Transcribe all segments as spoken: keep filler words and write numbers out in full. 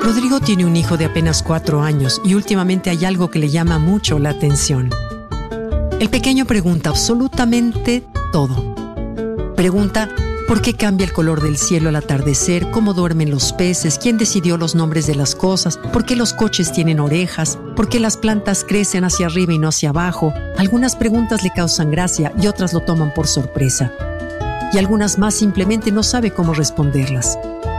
Rodrigo tiene un hijo de apenas cuatro años y últimamente hay algo que le llama mucho la atención. El pequeño pregunta absolutamente todo. Pregunta por qué cambia el color del cielo al atardecer, cómo duermen los peces, quién decidió los nombres de las cosas, por qué los coches tienen orejas, por qué las plantas crecen hacia arriba y no hacia abajo. Algunas preguntas le causan gracia y otras lo toman por sorpresa. Y algunas más simplemente no sabe cómo responderlas.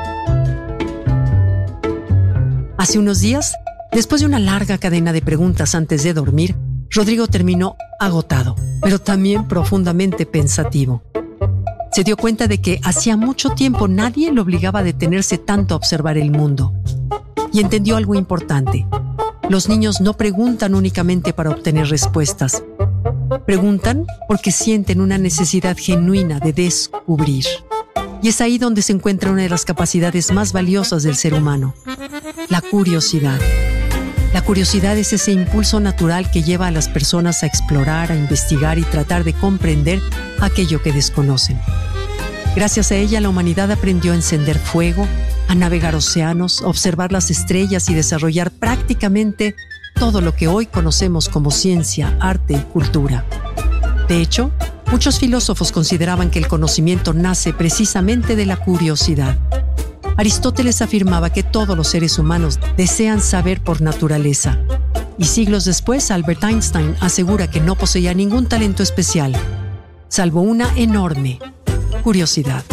Hace unos días, después de una larga cadena de preguntas antes de dormir, Rodrigo terminó agotado, pero también profundamente pensativo. Se dio cuenta de que hacía mucho tiempo nadie lo obligaba a detenerse tanto a observar el mundo. Y entendió algo importante. Los niños no preguntan únicamente para obtener respuestas. Preguntan porque sienten una necesidad genuina de descubrir. Y es ahí donde se encuentra una de las capacidades más valiosas del ser humano: la curiosidad. La curiosidad es ese impulso natural que lleva a las personas a explorar, a investigar y tratar de comprender aquello que desconocen. Gracias a ella, la humanidad aprendió a encender fuego, a navegar océanos, a observar las estrellas y desarrollar prácticamente todo lo que hoy conocemos como ciencia, arte y cultura. De hecho, muchos filósofos consideraban que el conocimiento nace precisamente de la curiosidad. Aristóteles afirmaba que todos los seres humanos desean saber por naturaleza. Y siglos después, Albert Einstein asegura que no poseía ningún talento especial, salvo una enorme curiosidad.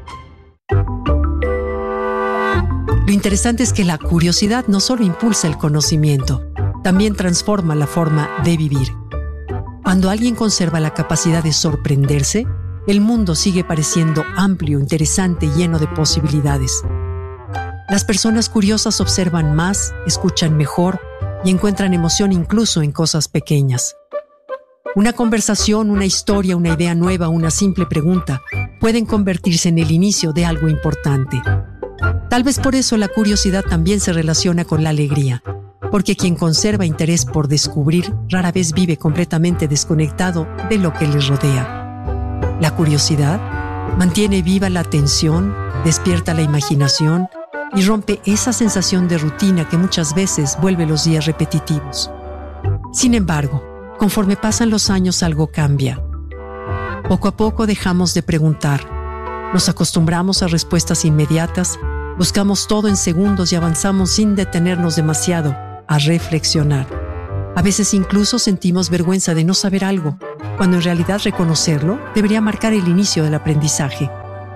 Lo interesante es que la curiosidad no solo impulsa el conocimiento, también transforma la forma de vivir. Cuando alguien conserva la capacidad de sorprenderse, el mundo sigue pareciendo amplio, interesante y lleno de posibilidades. Las personas curiosas observan más, escuchan mejor y encuentran emoción incluso en cosas pequeñas. Una conversación, una historia, una idea nueva, una simple pregunta pueden convertirse en el inicio de algo importante. Tal vez por eso la curiosidad también se relaciona con la alegría, porque quien conserva interés por descubrir rara vez vive completamente desconectado de lo que les rodea. La curiosidad mantiene viva la atención, despierta la imaginación y rompe esa sensación de rutina que muchas veces vuelve los días repetitivos. Sin embargo, conforme pasan los años algo cambia. Poco a poco dejamos de preguntar, nos acostumbramos a respuestas inmediatas, buscamos todo en segundos y avanzamos sin detenernos demasiado a reflexionar. A veces incluso sentimos vergüenza de no saber algo, cuando en realidad reconocerlo debería marcar el inicio del aprendizaje.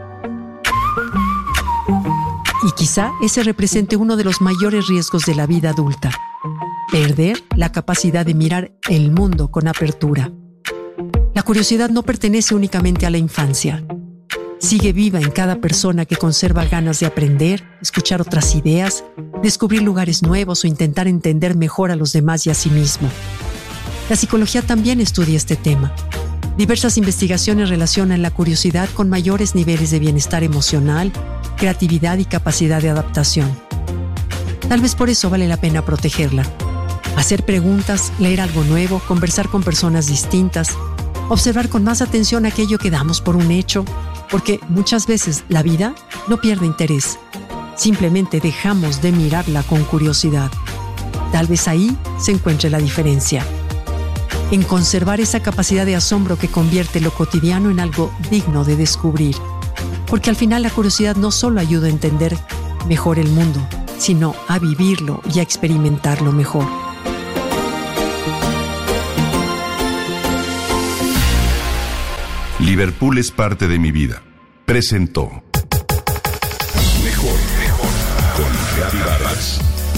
Y quizá ese represente uno de los mayores riesgos de la vida adulta: perder la capacidad de mirar el mundo con apertura. La curiosidad no pertenece únicamente a la infancia. Sigue viva en cada persona que conserva ganas de aprender, escuchar otras ideas, descubrir lugares nuevos o intentar entender mejor a los demás y a sí mismo. La psicología también estudia este tema. Diversas investigaciones relacionan la curiosidad con mayores niveles de bienestar emocional, creatividad y capacidad de adaptación. Tal vez por eso vale la pena protegerla. Hacer preguntas, leer algo nuevo, conversar con personas distintas, observar con más atención aquello que damos por un hecho, porque muchas veces la vida no pierde interés. Simplemente dejamos de mirarla con curiosidad. Tal vez ahí se encuentre la diferencia. En conservar esa capacidad de asombro que convierte lo cotidiano en algo digno de descubrir. Porque al final la curiosidad no solo ayuda a entender mejor el mundo, sino a vivirlo y a experimentarlo mejor. Liverpool es parte de mi vida. Presentó Mejor, mejor con Gaby Vargas.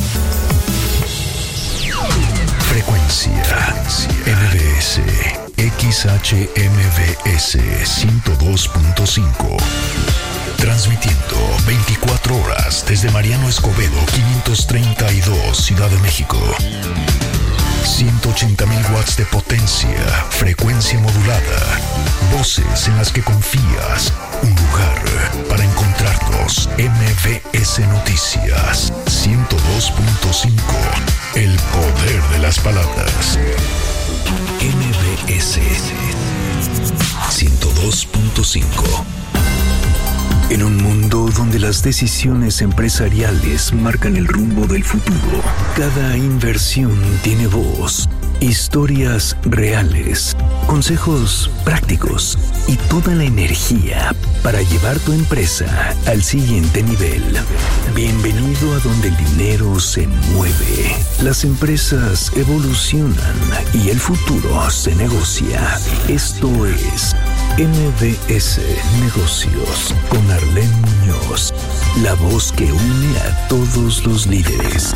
Frecuencia M B S X H M V S ciento dos punto cinco. Transmitiendo veinticuatro horas desde Mariano Escobedo quinientos treinta y dos, Ciudad de México. ciento ochenta mil watts de potencia, frecuencia modulada, voces en las que confías, un lugar para encontrarnos. M V S Noticias ciento dos punto cinco, el poder de las palabras. M V S ciento dos punto cinco. En un mundo donde las decisiones empresariales marcan el rumbo del futuro, cada inversión tiene voz, historias reales, consejos prácticos y toda la energía para llevar tu empresa al siguiente nivel. Bienvenido a donde el dinero se mueve, las empresas evolucionan y el futuro se negocia. Esto es M B S Negocios con Arlene Muñoz, la voz que une a todos los líderes.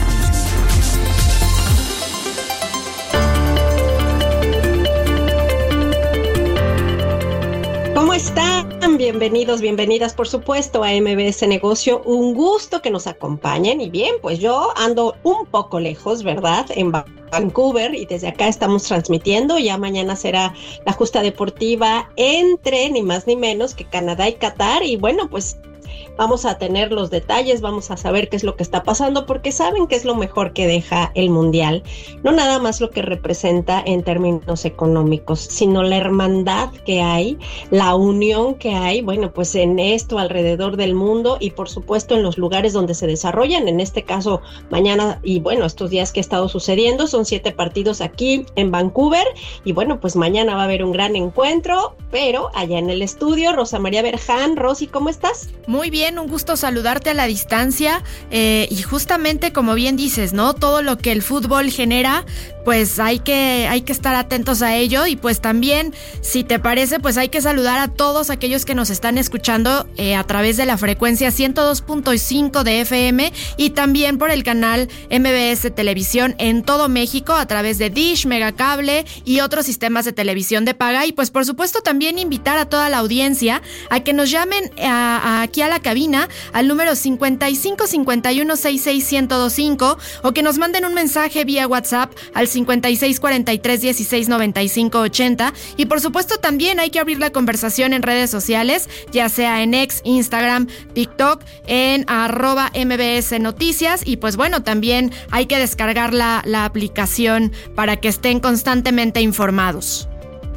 ¿Cómo están? Bienvenidos, bienvenidas, por supuesto, a M B S Negocio. Un gusto que nos acompañen. Y bien, pues yo ando un poco lejos, ¿verdad? En Vancouver, y desde acá estamos transmitiendo. Ya mañana será la justa deportiva entre ni más ni menos que Canadá y Qatar. Y bueno, pues vamos a tener los detalles, vamos a saber qué es lo que está pasando, porque saben que es lo mejor que deja el Mundial. No nada más lo que representa en términos económicos, sino la hermandad que hay, la unión que hay, bueno, pues en esto alrededor del mundo y por supuesto en los lugares donde se desarrollan. En este caso, mañana y bueno, estos días que ha estado sucediendo, son siete partidos aquí en Vancouver y bueno, pues mañana va a haber un gran encuentro, pero allá en el estudio, Rosa María Berján. Rosy, ¿cómo estás? Muy bien, un gusto saludarte a la distancia eh, y justamente como bien dices, ¿no? Todo lo que el fútbol genera, pues hay que, hay que estar atentos a ello y pues también, si te parece, pues hay que saludar a todos aquellos que nos están escuchando eh, a través de la frecuencia ciento dos punto cinco de F M y también por el canal M B S Televisión en todo México a través de Dish, Megacable y otros sistemas de televisión de paga. Y pues por supuesto también invitar a toda la audiencia a que nos llamen a, a aquí a la cabina al número cincuenta y cinco cincuenta y uno sesenta y seis ciento veinticinco o que nos manden un mensaje vía WhatsApp al cincuenta y seis cuarenta y tres dieciséis noventa y cinco ochenta. Y por supuesto también hay que abrir la conversación en redes sociales, ya sea en X, Instagram, TikTok, en arroba M B S Noticias. Y pues bueno, también hay que descargar la, la aplicación para que estén constantemente informados.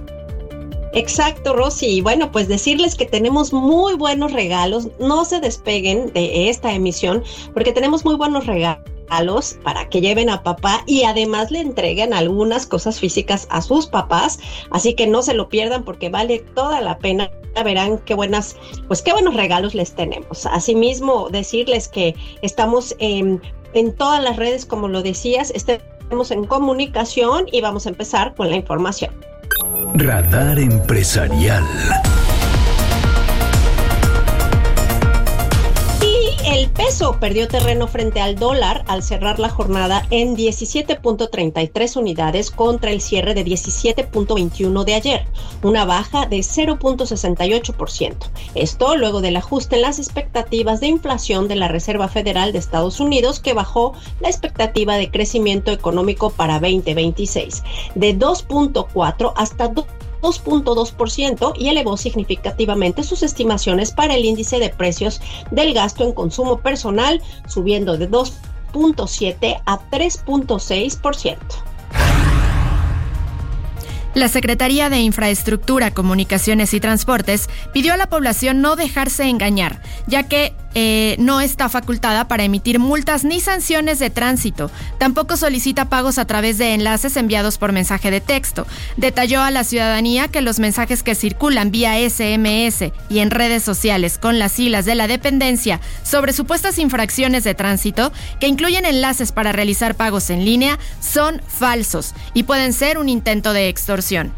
Exacto, Rosy. Y bueno, pues decirles que tenemos muy buenos regalos. No se despeguen de esta emisión porque tenemos muy buenos regalos para que lleven a papá y además le entreguen algunas cosas físicas a sus papás. Así que no se lo pierdan porque vale toda la pena. Verán qué buenas, pues qué buenos regalos les tenemos. Asimismo, decirles que estamos en, en todas las redes, como lo decías, estamos en comunicación y vamos a empezar con la información. Radar Empresarial. El peso perdió terreno frente al dólar al cerrar la jornada en diecisiete punto treinta y tres unidades contra el cierre de diecisiete punto veintiuno de ayer, una baja de cero punto sesenta y ocho por ciento. Esto luego del ajuste en las expectativas de inflación de la Reserva Federal de Estados Unidos, que bajó la expectativa de crecimiento económico para veinte veintiséis de dos punto cuatro hasta dos punto dos por ciento y elevó significativamente sus estimaciones para el índice de precios del gasto en consumo personal, subiendo de dos punto siete a tres punto seis por ciento. La Secretaría de Infraestructura, Comunicaciones y Transportes pidió a la población no dejarse engañar, ya que eh, no está facultada para emitir multas ni sanciones de tránsito. Tampoco solicita pagos a través de enlaces enviados por mensaje de texto. Detalló a la ciudadanía que los mensajes que circulan vía S M S y en redes sociales con las siglas de la dependencia sobre supuestas infracciones de tránsito, que incluyen enlaces para realizar pagos en línea, son falsos y pueden ser un intento de extorsión.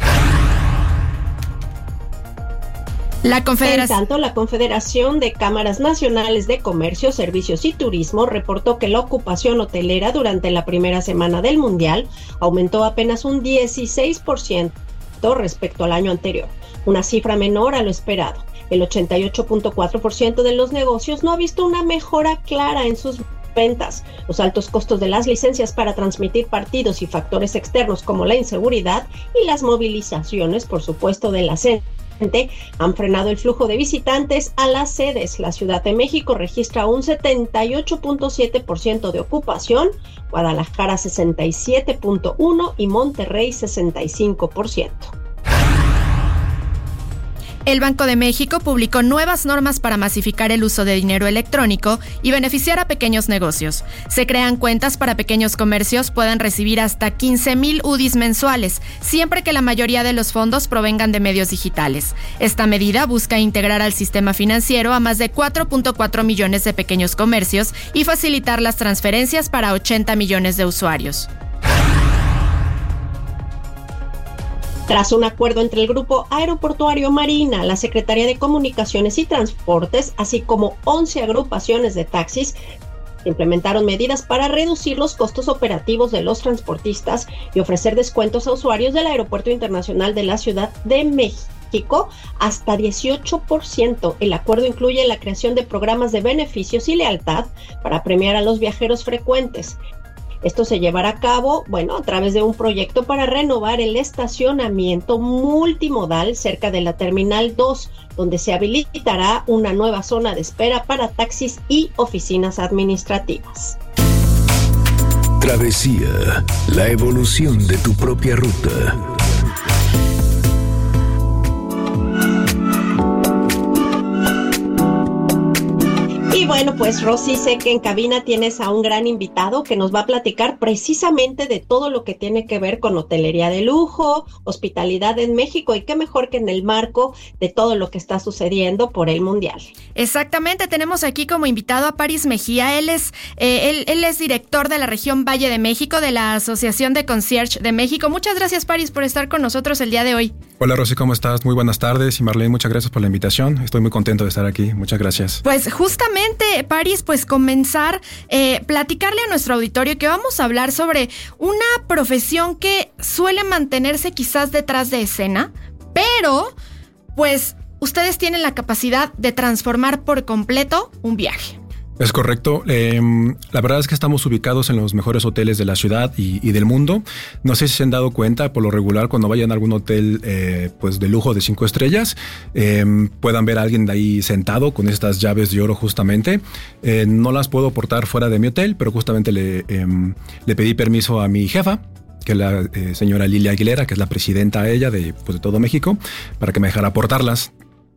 La Confederación... En tanto, la Confederación de Cámaras Nacionales de Comercio, Servicios y Turismo reportó que la ocupación hotelera durante la primera semana del Mundial aumentó apenas un dieciséis por ciento respecto al año anterior, una cifra menor a lo esperado. El ochenta y ocho punto cuatro por ciento de los negocios no ha visto una mejora clara en sus ventas. Los altos costos de las licencias para transmitir partidos y factores externos como la inseguridad y las movilizaciones, por supuesto, de la C N T, han frenado el flujo de visitantes a las sedes. La Ciudad de México registra un setenta y ocho punto siete por ciento de ocupación, Guadalajara sesenta y siete punto uno por ciento y Monterrey sesenta y cinco por ciento. El Banco de México publicó nuevas normas para masificar el uso de dinero electrónico y beneficiar a pequeños negocios. Se crean cuentas para pequeños comercios puedan recibir hasta quince mil U D Is mensuales, siempre que la mayoría de los fondos provengan de medios digitales. Esta medida busca integrar al sistema financiero a más de cuatro punto cuatro millones de pequeños comercios y facilitar las transferencias para ochenta millones de usuarios. Tras un acuerdo entre el Grupo Aeroportuario Marina, la Secretaría de Comunicaciones y Transportes, así como once agrupaciones de taxis, implementaron medidas para reducir los costos operativos de los transportistas y ofrecer descuentos a usuarios del Aeropuerto Internacional de la Ciudad de México hasta dieciocho por ciento. El acuerdo incluye la creación de programas de beneficios y lealtad para premiar a los viajeros frecuentes. Esto se llevará a cabo, bueno, a través de un proyecto para renovar el estacionamiento multimodal cerca de la Terminal dos, donde se habilitará una nueva zona de espera para taxis y oficinas administrativas. Travesía, la evolución de tu propia ruta. Y bueno, pues Rosy, sé que en cabina tienes a un gran invitado que nos va a platicar precisamente de todo lo que tiene que ver con hotelería de lujo, hospitalidad en México, y qué mejor que en el marco de todo lo que está sucediendo por el Mundial. Exactamente, tenemos aquí como invitado a Paris Mejía. Él es, eh, él, él es director de la región Valle de México de la Asociación de Concierge de México. Muchas gracias, Paris, por estar con nosotros el día de hoy. Hola, Rosy, ¿cómo estás? Muy buenas tardes. Y Marlene, muchas gracias por la invitación. Estoy muy contento de estar aquí. Muchas gracias. Pues justamente, Paris, pues comenzar, eh, platicarle a nuestro auditorio que vamos a hablar sobre una profesión que suele mantenerse quizás detrás de escena, pero pues ustedes tienen la capacidad de transformar por completo un viaje. Es correcto. Eh, la verdad es que estamos ubicados en los mejores hoteles de la ciudad y, y del mundo. No sé si se han dado cuenta, por lo regular, cuando vayan a algún hotel eh, pues de lujo de cinco estrellas, eh, puedan ver a alguien de ahí sentado con estas llaves de oro justamente. Eh, no las puedo portar fuera de mi hotel, pero justamente le, eh, le pedí permiso a mi jefa, que es la eh, señora Lilia Aguilera, que es la presidenta a ella de, pues, de todo México, para que me dejara portarlas.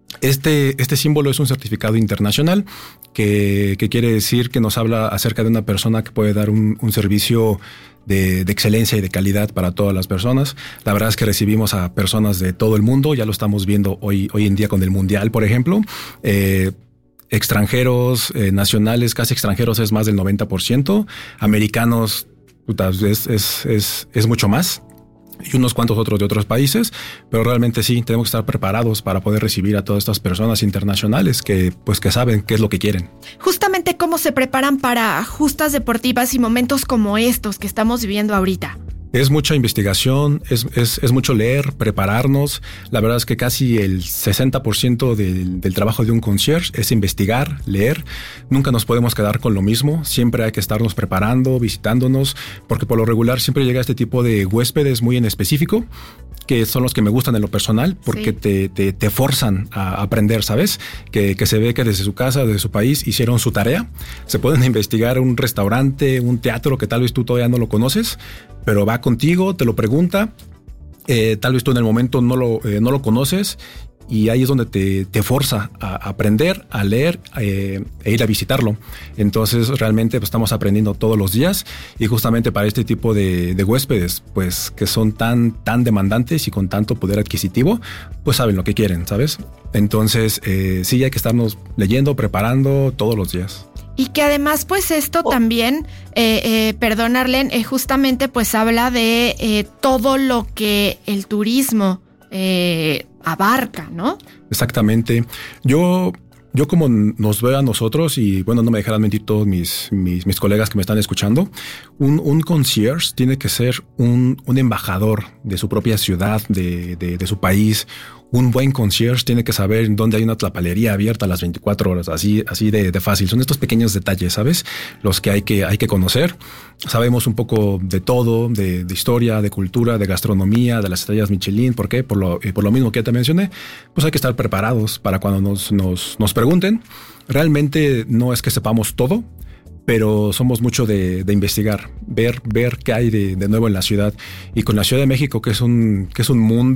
Este, este símbolo es un certificado internacional que, que quiere decir que nos habla acerca de una persona que puede dar un, un servicio de, de excelencia y de calidad para todas las personas. La verdad es que recibimos a personas de todo el mundo, ya lo estamos viendo hoy, hoy en día con el Mundial, por ejemplo. Eh, extranjeros, eh, nacionales, casi extranjeros es más del noventa por ciento, americanos es, es, es, es mucho más. Y unos cuantos otros de otros países, pero realmente sí, tenemos que estar preparados para poder recibir a todas estas personas internacionales que, pues, que saben qué es lo que quieren. Justamente, ¿cómo se preparan para justas deportivas y momentos como estos que estamos viviendo ahorita? Es mucha investigación, es, es, es mucho leer, prepararnos. La verdad es que casi el sesenta por ciento del, del trabajo de un concierge es investigar, leer. Nunca nos podemos quedar con lo mismo. Siempre hay que estarnos preparando, visitándonos, porque por lo regular siempre llega este tipo de huéspedes muy en específico, que son los que me gustan en lo personal, porque sí. te, te, te forzan a aprender, ¿sabes? Que, que se ve que desde su casa, desde su país, hicieron su tarea. Se pueden investigar un restaurante, un teatro que tal vez tú todavía no lo conoces, pero va contigo, te lo pregunta, eh, tal vez tú en el momento no lo, eh, no lo conoces, y ahí es donde te, te forza a aprender, a leer eh, e ir a visitarlo. Entonces realmente pues, estamos aprendiendo todos los días, y justamente para este tipo de, de huéspedes, pues que son tan, tan demandantes y con tanto poder adquisitivo, pues saben lo que quieren, ¿sabes? Entonces eh, sí hay que estarnos leyendo, preparando todos los días. Y que además, pues esto oh. también, eh, eh, perdón Arlen, eh, justamente pues habla de eh, todo lo que el turismo eh, abarca, ¿no? Exactamente. Yo... Yo como nos veo a nosotros, y bueno, no me dejarán mentir todos mis, mis, mis colegas que me están escuchando, un, un concierge tiene que ser un, un embajador de su propia ciudad, de, de, de su país. Un buen concierge tiene que saber dónde hay una tlapalería abierta a las veinticuatro horas, así, así de, de fácil. Son estos pequeños detalles, ¿sabes? Los que hay que, hay que conocer. Sabemos un poco de todo, de, de historia, de cultura, de gastronomía, de las estrellas Michelin. ¿Por qué? Por lo, por lo mismo que ya te mencioné, pues hay que estar preparados para cuando nos, nos, nos pregunten. Realmente no es que sepamos todo, pero somos mucho de, de investigar, ver, ver qué hay de, de nuevo en la ciudad. Y con la Ciudad de México, que es un, que es un mundo,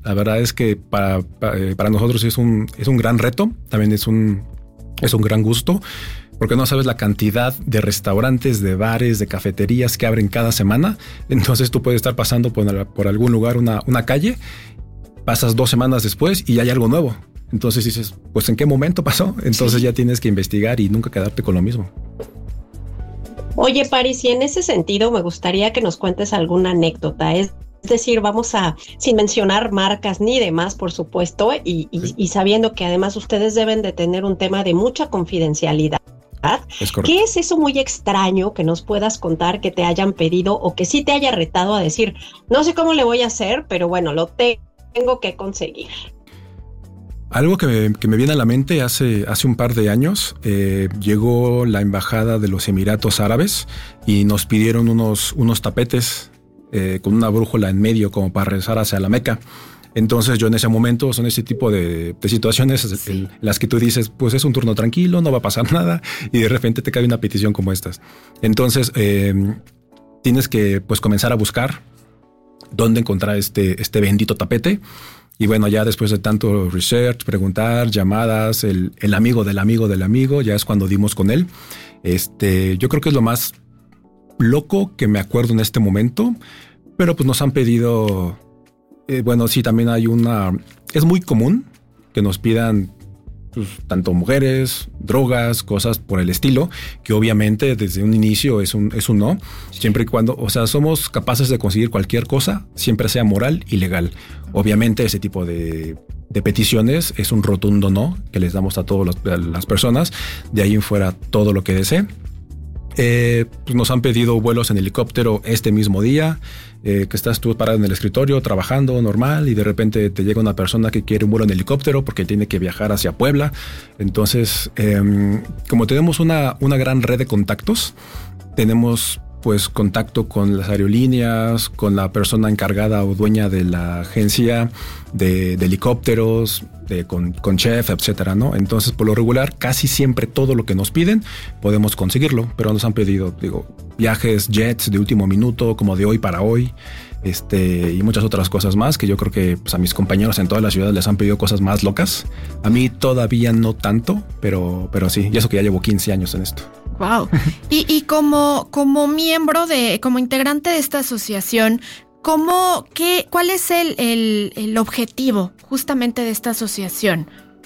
La verdad es que para, para, para nosotros es un, es un gran reto, también es un, es un gran gusto, porque no sabes la cantidad de restaurantes, de bares, de cafeterías que abren cada semana. Entonces tú puedes estar pasando por, por algún lugar, una, una calle, pasas dos semanas después y hay algo nuevo. Entonces dices, pues ¿en qué momento pasó? Entonces sí. Ya tienes que investigar y nunca quedarte con lo mismo. Oye, Paris, y en ese sentido me gustaría que nos cuentes alguna anécdota. Es decir, vamos a, sin mencionar marcas ni demás, por supuesto, y, y, sí. y sabiendo que además ustedes deben de tener un tema de mucha confidencialidad. Es correcto. ¿Qué es eso muy extraño que nos puedas contar que te hayan pedido o que sí te haya retado a decir, no sé cómo le voy a hacer, pero bueno, lo te- tengo que conseguir? Algo que me, que me viene a la mente, hace, hace un par de años eh, llegó la embajada de los Emiratos Árabes y nos pidieron unos, unos tapetes eh, con una brújula en medio como para regresar hacia la Meca. Entonces yo en ese momento son ese tipo de, de situaciones sí. en las que tú dices, pues es un turno tranquilo, no va a pasar nada y de repente te cae una petición como estas. Entonces eh, tienes que pues comenzar a buscar dónde encontrar este, este bendito tapete. Y bueno, ya después de tanto research, preguntar, llamadas, el, el amigo del amigo del amigo, ya es cuando dimos con él. Este, yo creo que es lo más loco que me acuerdo en este momento, pero pues nos han pedido... Eh, bueno, sí, también hay una... Es muy común que nos pidan pues, tanto mujeres, drogas, cosas por el estilo, que obviamente desde un inicio es un, es un no. Siempre y cuando, o sea, somos capaces de conseguir cualquier cosa, siempre sea moral y legal. Obviamente ese tipo de, de peticiones es un rotundo no que les damos a todas las personas. De ahí en fuera todo lo que desee. Eh, pues nos han pedido vuelos en helicóptero este mismo día, eh, que estás tú parado en el escritorio trabajando normal y de repente te llega una persona que quiere un vuelo en helicóptero porque tiene que viajar hacia Puebla. Entonces, eh, como tenemos una, una gran red de contactos, tenemos pues contacto con las aerolíneas, con la persona encargada o dueña de la agencia de, de helicópteros, de, con, con chef, etcétera, ¿no? Entonces, por lo regular, casi siempre todo lo que nos piden podemos conseguirlo, pero nos han pedido, digo, viajes, jets de último minuto, como de hoy para hoy, este, y muchas otras cosas más que yo creo que pues, a mis compañeros en toda la ciudad les han pedido cosas más locas. A mí todavía no tanto, pero, pero sí, y eso que ya llevo quince años en esto. Wow. Y, y como, como miembro de, como integrante de esta asociación, ¿cómo, qué, cuál es el, el, el objetivo justamente de esta asociación?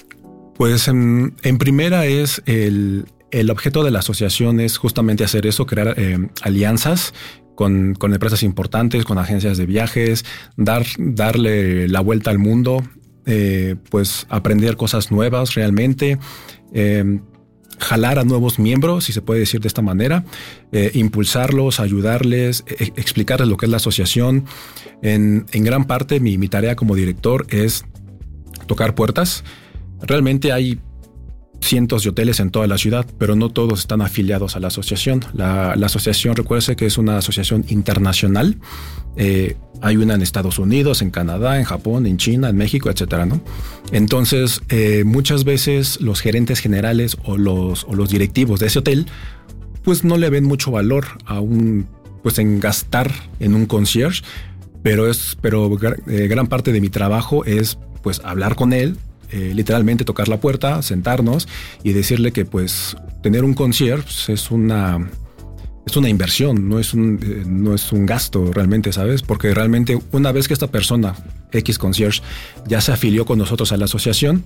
Pues en, en primera es el, el objeto de la asociación es justamente hacer eso, crear eh, alianzas con, con empresas importantes, con agencias de viajes, dar, darle la vuelta al mundo, eh, pues aprender cosas nuevas realmente, eh, jalar a nuevos miembros, si se puede decir de esta manera, eh, impulsarlos, ayudarles, e- explicarles lo que es la asociación. En, en gran parte mi, mi tarea como director es tocar puertas. Realmente hay cientos de hoteles en toda la ciudad, pero no todos están afiliados a la asociación. La, la asociación, recuérdese que es una asociación internacional. Eh, hay una en Estados Unidos, en Canadá, en Japón, en China, en México, etcétera, ¿no? Entonces, eh, muchas veces los gerentes generales o los, o los directivos de ese hotel, pues no le ven mucho valor a un, pues en gastar en un concierge, pero es, pero eh, gran parte de mi trabajo es, pues, hablar con él. Eh, literalmente tocar la puerta, sentarnos y decirle que pues tener un concierge pues, es una es una inversión, no es un eh, no es un gasto realmente, ¿sabes? Porque realmente una vez que esta persona X concierge ya se afilió con nosotros a la asociación,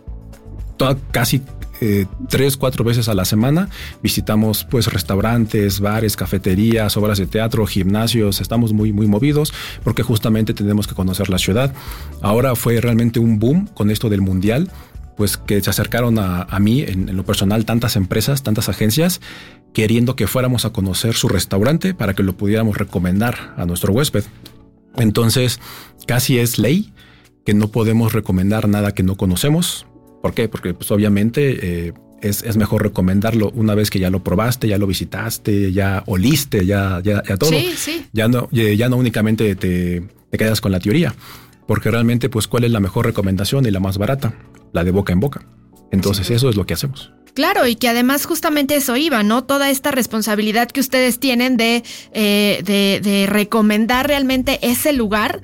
toda, casi eh, tres, cuatro veces a la semana visitamos pues restaurantes, bares, cafeterías, obras de teatro, gimnasios. Estamos muy, muy movidos porque justamente tenemos que conocer la ciudad. Ahora fue realmente un boom con esto del mundial, pues que se acercaron a, a mí en, en lo personal tantas empresas, tantas agencias queriendo que fuéramos a conocer su restaurante para que lo pudiéramos recomendar a nuestro huésped. Entonces casi es ley que no podemos recomendar nada que no conocemos. ¿Por qué? Porque pues obviamente eh, es, es mejor recomendarlo una vez que ya lo probaste, ya lo visitaste, ya oliste, ya, ya, ya todo. Sí, sí. Ya no, ya no únicamente te, te quedas con la teoría, porque realmente pues cuál es la mejor recomendación y la más barata, la de boca en boca. Entonces sí, eso es lo que hacemos. Claro, y que además justamente eso iba, ¿no? Toda esta responsabilidad que ustedes tienen de, eh, de, de recomendar realmente ese lugar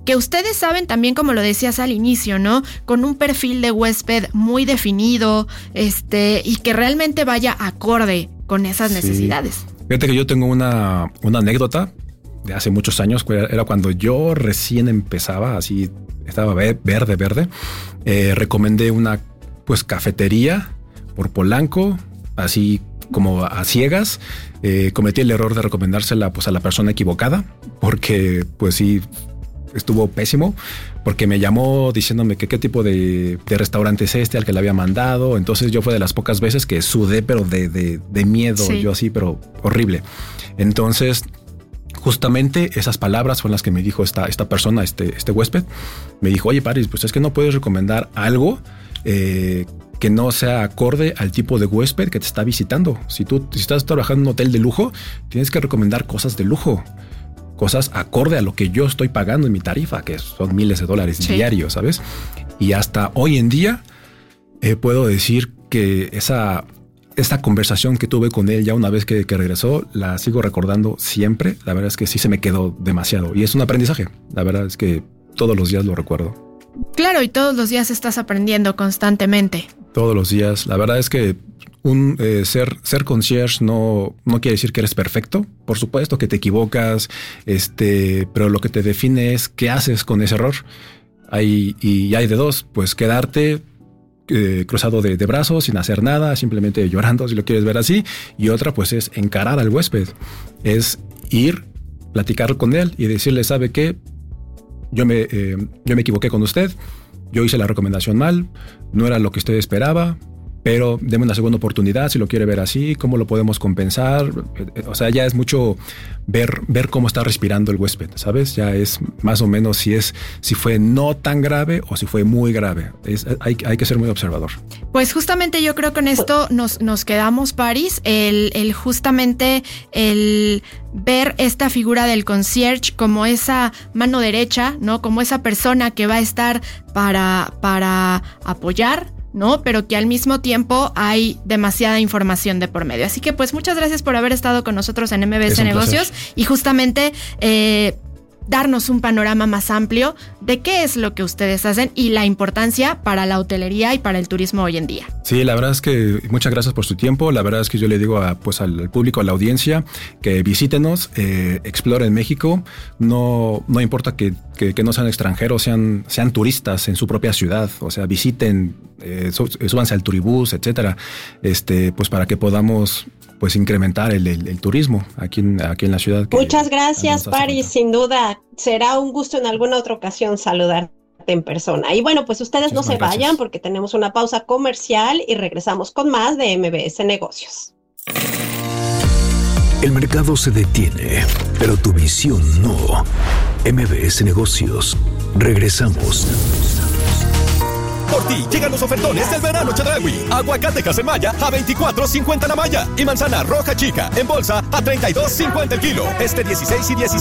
que ustedes saben también, como lo decías al inicio, ¿no? Con un perfil de huésped muy definido, este, y que realmente vaya acorde con esas sí. necesidades. Fíjate que yo tengo una, una anécdota de hace muchos años, era cuando yo recién empezaba, así estaba verde, verde. Eh, recomendé una pues cafetería por Polanco, así como a ciegas. Eh, cometí el error de recomendársela pues a la persona equivocada, porque pues sí estuvo pésimo, porque me llamó diciéndome que qué tipo de, de restaurante es este al que le había mandado. Entonces yo fue de las pocas veces que sudé, pero de, de, de miedo, sí. yo así, pero horrible. Entonces justamente esas palabras fueron las que me dijo esta, esta persona, este, este huésped. Me dijo, oye, Paris, pues es que no puedes recomendar algo eh, que no sea acorde al tipo de huésped que te está visitando. Si tú si estás trabajando en un hotel de lujo, tienes que recomendar cosas de lujo, cosas acorde a lo que yo estoy pagando en mi tarifa, que son miles de dólares sí. diarios, ¿sabes? Y hasta hoy en día eh, puedo decir que esa... Esta conversación que tuve con él ya una vez que, que regresó, la sigo recordando siempre. La verdad es que sí se me quedó demasiado y es un aprendizaje. La verdad es que todos los días lo recuerdo. Claro, y todos los días estás aprendiendo constantemente. Todos los días. La verdad es que un eh, ser, ser concierge no, no quiere decir que eres perfecto. Por supuesto que te equivocas, este, pero lo que te define es qué haces con ese error. Hay, y hay de dos, pues quedarte Eh, cruzado de, de brazos sin hacer nada, simplemente llorando si lo quieres ver así, y otra pues es encarar al huésped, es ir, platicar con él y decirle, ¿sabe qué? Yo me, eh, yo me equivoqué con usted, yo hice la recomendación mal, no era lo que usted esperaba, pero deme una segunda oportunidad si lo quiere ver así, cómo lo podemos compensar. O sea, ya es mucho ver, ver cómo está respirando el huésped, ¿sabes? Ya es más o menos si es, si fue no tan grave o si fue muy grave. Es, hay, hay que ser muy observador. Pues justamente yo creo que con esto nos, nos quedamos, Paris, el, el justamente el ver esta figura del concierge como esa mano derecha, ¿no? Como esa persona que va a estar para, para apoyar, ¿no? Pero que al mismo tiempo hay demasiada información de por medio. Así que pues muchas gracias por haber estado con nosotros en M B S Negocios y justamente eh, darnos un panorama más amplio de qué es lo que ustedes hacen y la importancia para la hotelería y para el turismo hoy en día. Sí, la verdad es que muchas gracias por su tiempo. La verdad es que yo le digo a, pues al público, a la audiencia, que visítenos, eh, exploren México. No, no importa que, que, que no sean extranjeros, sean, sean turistas en su propia ciudad. O sea, visiten, eh, súbanse al turibús, etcétera. Este, pues para que podamos pues incrementar el, el, el turismo aquí en, aquí en la ciudad. Muchas gracias, Paris, sin duda. Será un gusto en alguna otra ocasión saludarte en persona. Y bueno, pues ustedes Muchas no se gracias. vayan porque tenemos una pausa comercial y regresamos con más de M B S Negocios. El mercado se detiene, pero tu visión no. M B S Negocios. Regresamos. Por ti llegan los ofertones del verano Chedraui. Aguacate Casemaya a veinticuatro cincuenta la malla y manzana roja chica en bolsa a treinta y dos cincuenta el kilo. Este dieciséis y diecisiete